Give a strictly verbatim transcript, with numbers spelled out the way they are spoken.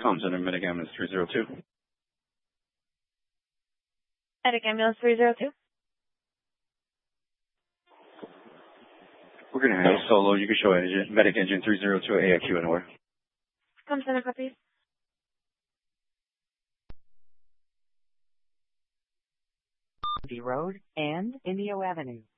Com Center, Medic Ambulance three zero two. Medic Ambulance three zero two. We're going to handle solo. You can show engine, Medic Engine three zero two A I Q anywhere. Com Center, copies. The Road and Indio Avenue.